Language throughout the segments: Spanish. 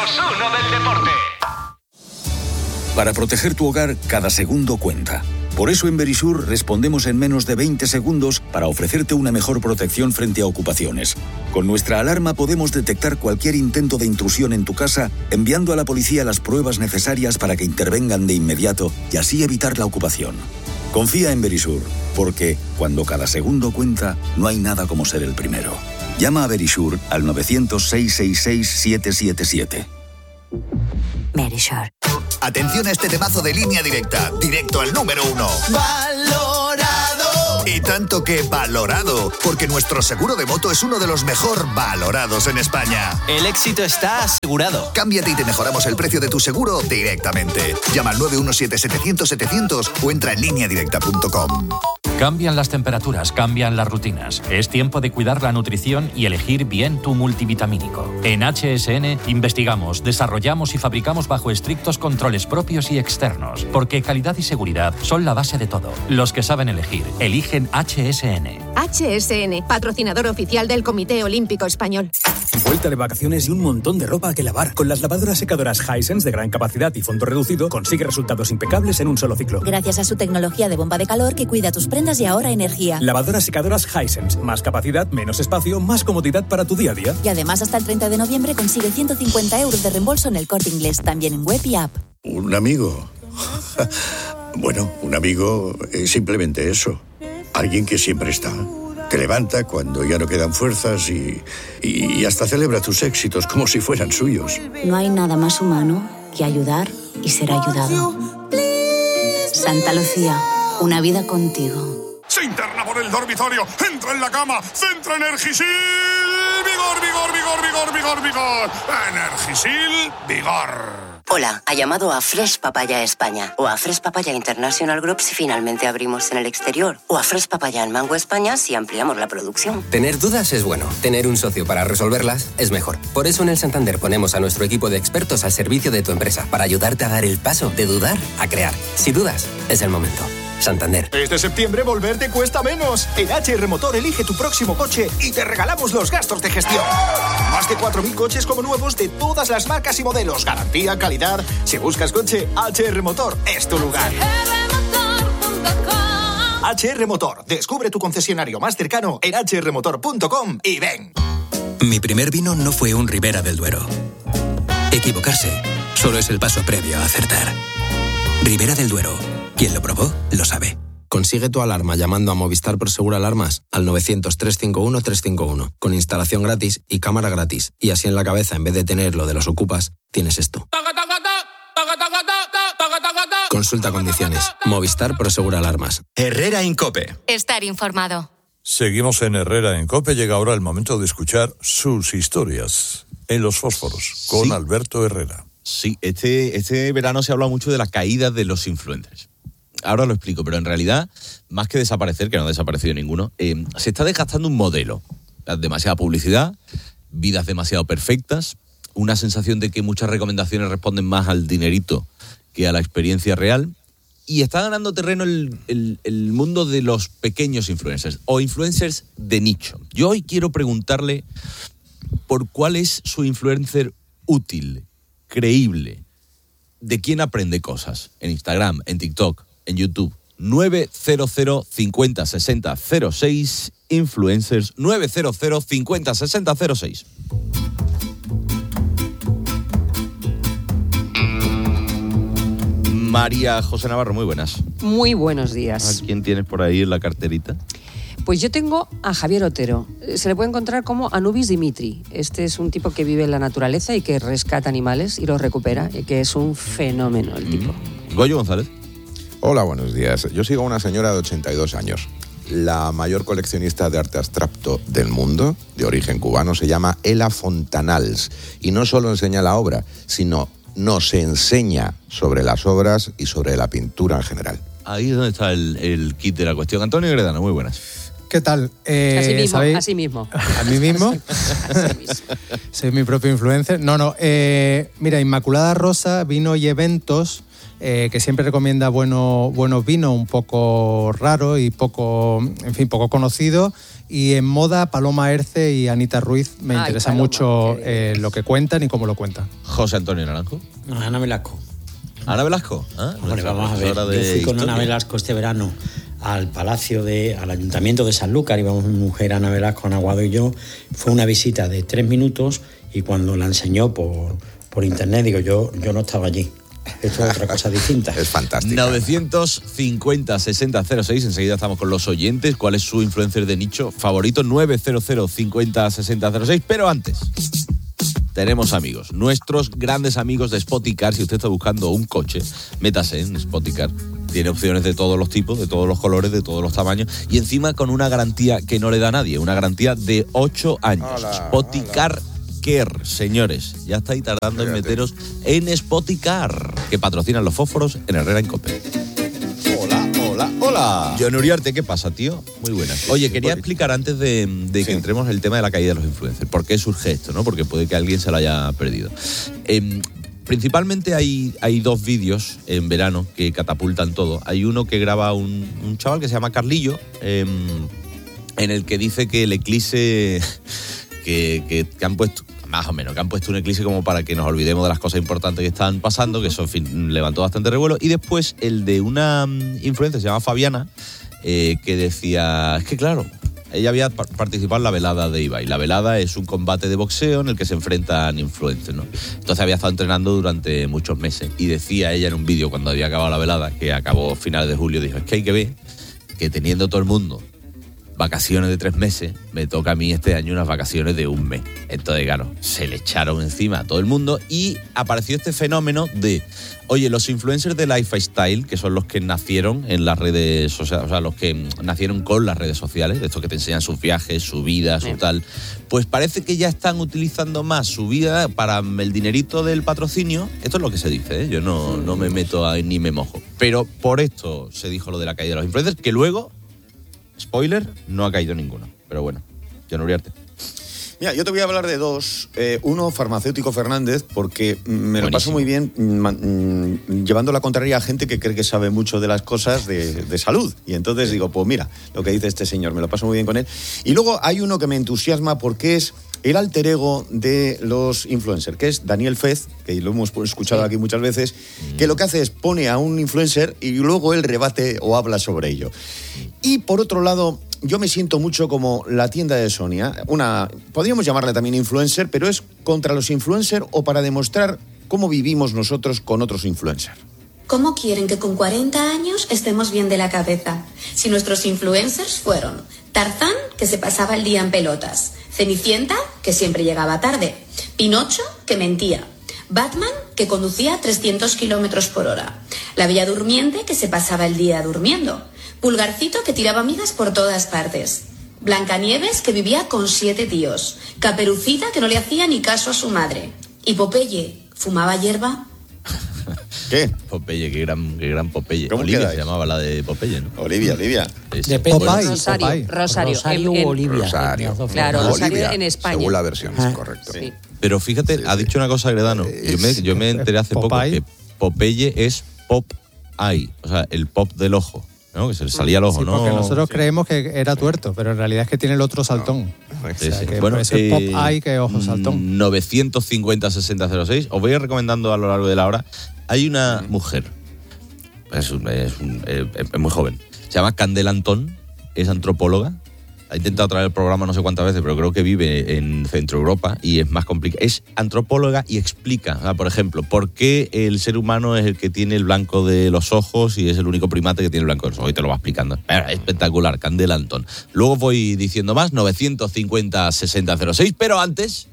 uno del deporte. Para proteger tu hogar, cada segundo cuenta. Por eso en Verisur respondemos en menos de 20 segundos para ofrecerte una mejor protección frente a ocupaciones. Con nuestra alarma podemos detectar cualquier intento de intrusión en tu casa, enviando a la policía las pruebas necesarias para que intervengan de inmediato y así evitar la ocupación. Confía en Verisur, porque cuando cada segundo cuenta, no hay nada como ser el primero. Llama a Verisur al 900-666-777. Verisur. Atención a este temazo de Línea Directa, directo al número 1. ¡Valorado! Y tanto que valorado, porque nuestro seguro de moto es uno de los mejor valorados en España. El éxito está asegurado. Cámbiate y te mejoramos el precio de tu seguro directamente. Llama al 917-700-700 o entra en lineadirecta.com. Cambian las temperaturas, cambian las rutinas. Es tiempo de cuidar la nutrición y elegir bien tu multivitamínico. En HSN investigamos, desarrollamos y fabricamos bajo estrictos controles propios y externos, porque calidad y seguridad son la base de todo. Los que saben elegir, eligen HSN. HSN, patrocinador oficial del Comité Olímpico Español. Vuelta de vacaciones y un montón de ropa que lavar. Con las lavadoras secadoras Hisense de gran capacidad y fondo reducido, consigue resultados impecables en un solo ciclo. Gracias a su tecnología de bomba de calor que cuida tus prendas y ahorra energía. Lavadoras secadoras Hisense. Más capacidad, menos espacio, más comodidad para tu día a día. Y además hasta el 30 de noviembre consigue 150 euros de reembolso en El Corte Inglés, también en web y app. ¿Un amigo? Bueno, un amigo es simplemente eso. Alguien que siempre está. Te levanta cuando ya no quedan fuerzas y hasta celebra tus éxitos como si fueran suyos. No hay nada más humano que ayudar y ser ayudado. Santa Lucía, una vida contigo. Se interna por el dormitorio, entra en la cama, centra Energisil. Vigor, vigor, vigor, vigor, vigor, vigor. Energisil, vigor. Hola, ha llamado a Fresh Papaya España o a Fresh Papaya International Group si finalmente abrimos en el exterior o a Fresh Papaya en Mango España si ampliamos la producción. Tener dudas es bueno, tener un socio para resolverlas es mejor. Por eso en el Santander ponemos a nuestro equipo de expertos al servicio de tu empresa para ayudarte a dar el paso de dudar a crear. Si dudas, es el momento. Santander. Este septiembre volver te cuesta menos. En HR Motor elige tu próximo coche y te regalamos los gastos de gestión. Más de 4.000 coches como nuevos de todas las marcas y modelos. Garantía, calidad. Si buscas coche, HR Motor es tu lugar. HR Motor. Descubre tu concesionario más cercano en hrmotor.com y ven. Mi primer vino no fue un Ribera del Duero. Equivocarse solo es el paso previo a acertar. Ribera del Duero. Quien lo probó, lo sabe. Consigue tu alarma llamando a Movistar Prosegur Alarmas al 900-351-351, con instalación gratis y cámara gratis. Y así en la cabeza, en vez de tener lo de los ocupas, tienes esto. Consulta condiciones. Movistar Prosegur Alarmas. Herrera Incope. Estar informado. Seguimos en Herrera Incope. Llega ahora el momento de escuchar sus historias en Los Fósforos con Alberto Herrera. Sí, este verano se ha hablado mucho de la caída de los influencers. Ahora lo explico, pero en realidad, más que desaparecer, que no ha desaparecido ninguno, se está desgastando un modelo. Demasiada publicidad, vidas demasiado perfectas, una sensación de que muchas recomendaciones responden más al dinerito que a la experiencia real, y está ganando terreno el mundo de los pequeños influencers, o influencers de nicho. Yo hoy quiero preguntarle por cuál es su influencer útil, creíble, de quién aprende cosas en Instagram, en TikTok, en YouTube. 900 50 60 06 influencers 900 50 60 06. María José Navarro, muy buenas. Muy buenos días. ¿A quién tienes por ahí en la carterita? Pues yo tengo a Javier Otero. Se le puede encontrar como Anubis Dimitri. Este es un tipo que vive en la naturaleza y que rescata animales y los recupera, y que es un fenómeno el tipo. Goyo González. Hola, buenos días. Yo sigo a una señora de 82 años. La mayor coleccionista de arte abstracto del mundo, de origen cubano, se llama Ela Fontanals. Y no solo enseña la obra, sino nos enseña sobre las obras y sobre la pintura en general. Ahí es donde está el kit de la cuestión. Antonio Gredano, muy buenas. ¿Qué tal? Así mismo. ¿A mí mismo? Así mismo. Soy mi propio influencer. Mira, Inmaculada Rosa, vino y eventos, que siempre recomienda buenos vinos, un poco raro y poco conocido. Y en moda, Paloma Erce y Anita Ruiz me interesa mucho lo que cuentan y cómo lo cuentan. José Antonio Naranjo. No, Ana Velasco. ¿Ana Velasco? Hombre, vamos a ver. Yo fui con Ana Velasco este verano al Ayuntamiento de Sanlúcar, íbamos mi mujer Ana Velasco, Ana Aguado y yo. Fue una visita de 3 minutos y cuando la enseñó por internet, digo, yo no estaba allí. Esto es otra cosa distinta. Es fantástico. 950-6006, enseguida estamos con los oyentes. ¿Cuál es su influencer de nicho favorito? 900-50-6006, pero antes... Tenemos amigos, nuestros grandes amigos de Spoticar. Si usted está buscando un coche, métase en Spoticar. Tiene opciones de todos los tipos, de todos los colores, de todos los tamaños. Y encima con una garantía que no le da a nadie. Una garantía de 8 años. Spoticar Care, señores. Ya estáis tardando en meteros en Spoticar, que patrocinan los fósforos en Herrera en Cope. Hola. John Uriarte, ¿qué pasa, tío? Muy buenas. Oye, quería explicar antes de que entremos en el tema de la caída de los influencers. ¿Por qué surge esto, no? Porque puede que alguien se lo haya perdido. Principalmente hay 2 vídeos en verano que catapultan todo. Hay uno que graba un chaval que se llama Carlillo, en el que dice que el eclipse que han puesto... Más o menos, que han puesto un eclipse como para que nos olvidemos de las cosas importantes que están pasando, que eso, en fin, levantó bastante revuelo. Y después el de una influencer, se llama Fabiana, que decía, es que claro, ella había participado en la velada de Ibai. La velada es un combate de boxeo en el que se enfrentan influencers, ¿no? Entonces había estado entrenando durante muchos meses. Y decía ella en un vídeo cuando había acabado la velada, que acabó a finales de julio, dijo, es que hay que ver que teniendo todo el mundo vacaciones de 3 meses, me toca a mí este año unas vacaciones de 1 mes. Entonces, claro, se le echaron encima a todo el mundo y apareció este fenómeno de, oye, los influencers de lifestyle, que son los que nacieron en las redes sociales, o sea, los que nacieron con las redes sociales, de estos que te enseñan sus viajes, su vida, su tal, pues parece que ya están utilizando más su vida para el dinerito del patrocinio. Esto es lo que se dice, ¿eh? Yo no me meto ahí ni me mojo. Pero por esto se dijo lo de la caída de los influencers, que luego... Spoiler, no ha caído ninguno. Pero bueno, John Uriarte. Mira, yo te voy a hablar de 2. Uno, Farmacéutico Fernández, porque me lo paso muy bien llevando la contraria a gente que cree que sabe mucho de las cosas de salud. Y entonces digo, pues mira, lo que dice este señor, me lo paso muy bien con él. Y luego hay uno que me entusiasma porque es el alter ego de los influencers, que es Daniel Fez, que lo hemos escuchado aquí muchas veces, que lo que hace es pone a un influencer y luego él rebate o habla sobre ello. Y por otro lado, yo me siento mucho como la tienda de Sonia, podríamos llamarla también influencer, pero es contra los influencers o para demostrar cómo vivimos nosotros con otros influencers. ¿Cómo quieren que con 40 años estemos bien de la cabeza? Si nuestros influencers fueron Tarzán, que se pasaba el día en pelotas, Cenicienta, que siempre llegaba tarde, Pinocho, que mentía, Batman, que conducía a 300 kilómetros por hora, la Bella Durmiente, que se pasaba el día durmiendo, Pulgarcito, que tiraba migas por todas partes, Blancanieves, que vivía con 7 tíos, Caperucita, que no le hacía ni caso a su madre, y Popeye, ¿fumaba hierba? ¿Qué? Popeye, qué gran Popeye. ¿Cómo Olivia queda se llamaba la de Popeye, ¿no? Olivia. Sí. Rosario u Olivia. Claro, Rosario Olivia, en España. según la versión, correcto. Sí. Pero fíjate, ha dicho una cosa Gredano. Yo me enteré hace poco que Popeye es Pop-Eye, o sea, el pop del ojo, ¿no? Que se le salía el ojo, sí, ¿no? Porque nosotros creemos que era tuerto, pero en realidad es que tiene el otro saltón. Sí, o sea, que bueno, puede ser Pop-Eye que ojo saltón. 950-6006. Os voy a ir recomendando a lo largo de la hora. Hay una mujer, es muy joven, se llama Candela Antón, es antropóloga. Ha intentado traer el programa no sé cuántas veces, pero creo que vive en Centro Europa y es más complicado. Es antropóloga y explica, o sea, por ejemplo, por qué el ser humano es el que tiene el blanco de los ojos y es el único primate que tiene el blanco de los ojos. Y te lo va explicando. Espectacular, Candela Antón. Luego voy diciendo más, 950-6006, pero antes...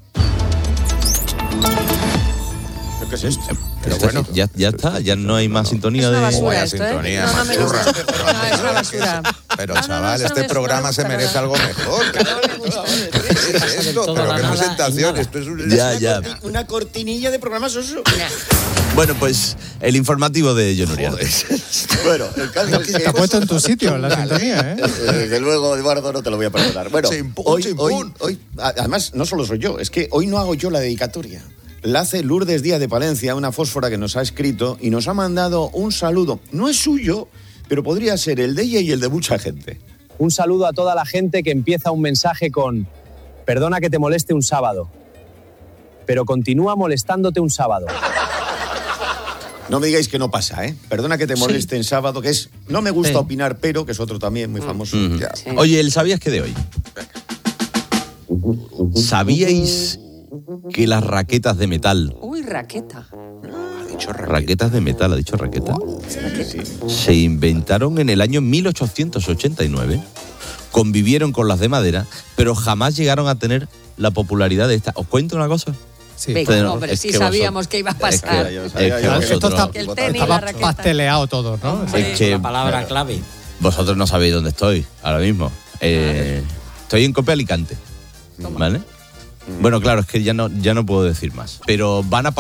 ¿Qué es esto? Pero bueno, ya está, ya no hay más sintonía de... Basura, sintonía, no me gusta. No, es una basura. Pero chaval, este programa se merece algo mejor. ¿Qué es esto? Pero qué presentación. Esto es una cortinilla de programas oso. Bueno, pues el informativo de John Uriarte. Bueno, el caso es que... Está puesto en tu sitio, en la sintonía, ¿eh? Desde luego, Eduardo, no te lo voy a perdonar. Bueno, hoy, además, no solo soy yo, es que hoy no hago yo la dedicatoria. La hace Lourdes Díaz de Palencia, una fósfora que nos ha escrito y nos ha mandado un saludo. No es suyo, pero podría ser el de ella y el de mucha gente. Un saludo a toda la gente que empieza un mensaje con: perdona que te moleste un sábado. pero continúa molestándote un sábado. No me digáis que no pasa, ¿eh? Perdona que te moleste en sábado, que es no me gusta opinar, pero, que es otro también muy famoso. Ya. Sí. Oye, ¿el sabías que de hoy? ¿Sabíais que las raquetas de metal... Uy, raqueta. Raquetas de metal, ha dicho raqueta. Se inventaron en el año 1889, convivieron con las de madera, pero jamás llegaron a tener la popularidad de esta. ¿Os cuento una cosa? Sí. Venga, hombre, sí sabíamos que iba a pasar. Esto estaba pasteleado todo, ¿no? Es que la palabra clave. Vosotros no sabéis dónde estoy ahora mismo. Estoy en Cope Alicante, ¿vale? Bueno, claro, es que ya no puedo decir más. Pero van a